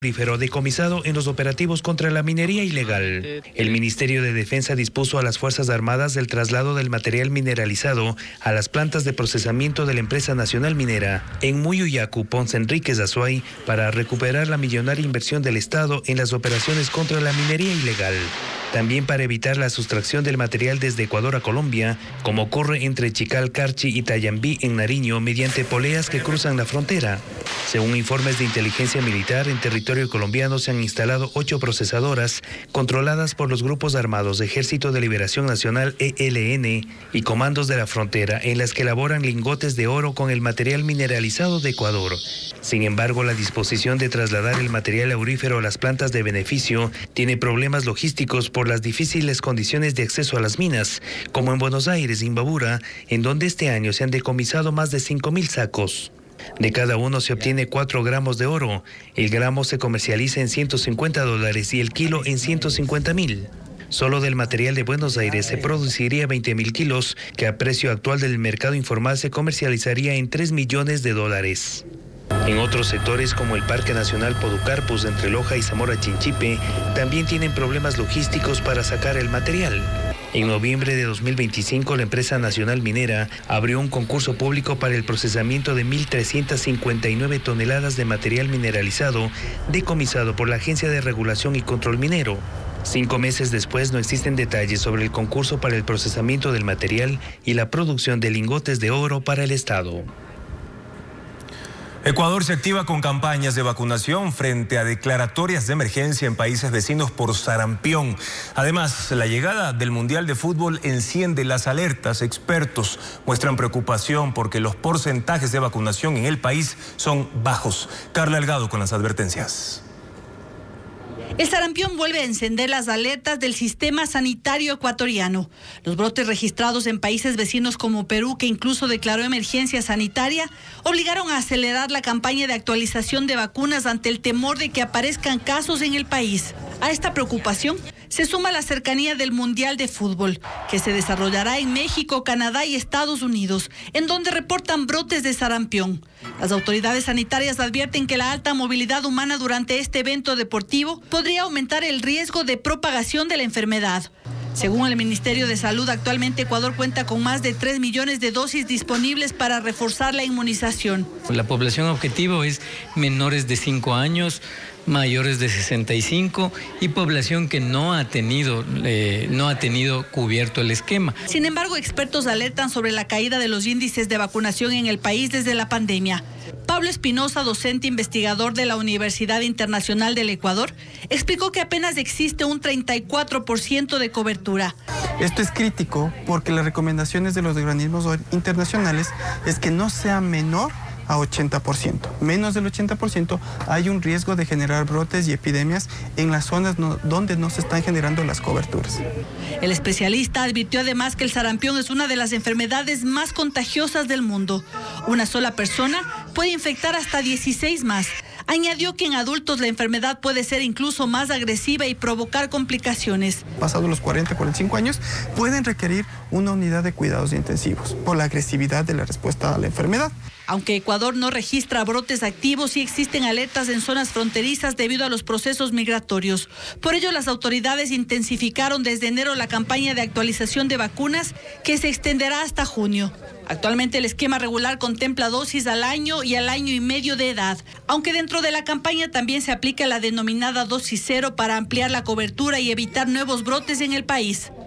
decomisado en los operativos contra la minería ilegal. El Ministerio de Defensa dispuso a las Fuerzas Armadas el traslado del material mineralizado a las plantas de procesamiento de la empresa nacional minera en Muyuyacu, Ponce Enríquez, Azuay, para recuperar la millonaria inversión del Estado en las operaciones contra la minería ilegal. También para evitar la sustracción del material desde Ecuador a Colombia, como ocurre entre Chical, Carchi y Tayambí en Nariño, mediante poleas que cruzan la frontera. Según informes de inteligencia militar, en territorio colombiano se han instalado 8 procesadoras controladas por los grupos armados Ejército de Liberación Nacional ELN y comandos de la frontera, en las que elaboran lingotes de oro con el material mineralizado de Ecuador. Sin embargo, la disposición de trasladar el material aurífero a las plantas de beneficio tiene problemas logísticos por las difíciles condiciones de acceso a las minas, como en Buenos Aires, Imbabura, en donde este año se han decomisado más de 5.000 sacos. De cada uno se obtiene 4 gramos de oro. El gramo se comercializa en $150 y el kilo en 150.000. Solo del material de Buenos Aires se produciría 20.000 kilos, que a precio actual del mercado informal se comercializaría en $3 millones. En otros sectores como el Parque Nacional Podocarpus entre Loja y Zamora Chinchipe también tienen problemas logísticos para sacar el material. En noviembre de 2025, la empresa nacional minera abrió un concurso público para el procesamiento de 1.359 toneladas de material mineralizado decomisado por la Agencia de Regulación y Control Minero. 5 meses después no existen detalles sobre el concurso para el procesamiento del material y la producción de lingotes de oro para el Estado. Ecuador se activa con campañas de vacunación frente a declaratorias de emergencia en países vecinos por sarampión. Además, la llegada del Mundial de Fútbol enciende las alertas. Expertos muestran preocupación porque los porcentajes de vacunación en el país son bajos. Carla Delgado con las advertencias. El sarampión vuelve a encender las alertas del sistema sanitario ecuatoriano. Los brotes registrados en países vecinos como Perú, que incluso declaró emergencia sanitaria, obligaron a acelerar la campaña de actualización de vacunas ante el temor de que aparezcan casos en el país. A esta preocupación se suma la cercanía del Mundial de Fútbol, que se desarrollará en México, Canadá y Estados Unidos, en donde reportan brotes de sarampión. Las autoridades sanitarias advierten que la alta movilidad humana durante este evento deportivo podría aumentar el riesgo de propagación de la enfermedad. Según el Ministerio de Salud, actualmente Ecuador cuenta con más de 3 millones de dosis disponibles para reforzar la inmunización. La población objetivo es menores de 5 años, mayores de 65 y población que no ha tenido cubierto el esquema. Sin embargo, expertos alertan sobre la caída de los índices de vacunación en el país desde la pandemia. Pablo Espinosa, docente investigador de la Universidad Internacional del Ecuador, explicó que apenas existe un 34% de cobertura. Esto es crítico porque las recomendaciones de los organismos internacionales es que no sea menor a 80%. Menos del 80% hay un riesgo de generar brotes y epidemias en las zonas donde no se están generando las coberturas. El especialista advirtió además que el sarampión es una de las enfermedades más contagiosas del mundo. Una sola persona puede infectar hasta 16 más. Añadió que en adultos la enfermedad puede ser incluso más agresiva y provocar complicaciones. Pasados los 40-45 años, pueden requerir una unidad de cuidados intensivos por la agresividad de la respuesta a la enfermedad. Aunque Ecuador no registra brotes activos, sí existen alertas en zonas fronterizas debido a los procesos migratorios. Por ello, las autoridades intensificaron desde enero la campaña de actualización de vacunas, que se extenderá hasta junio. Actualmente el esquema regular contempla dosis al año y al año y medio de edad, aunque dentro de la campaña también se aplica la denominada dosis cero para ampliar la cobertura y evitar nuevos brotes en el país.